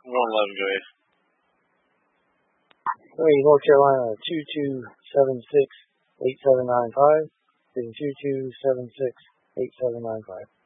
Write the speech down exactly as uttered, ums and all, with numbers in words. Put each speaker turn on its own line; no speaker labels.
I'm going eleven, go ahead.
Three, North Carolina, two two seven six eight seven nine five. Two two seven six eight seven nine five.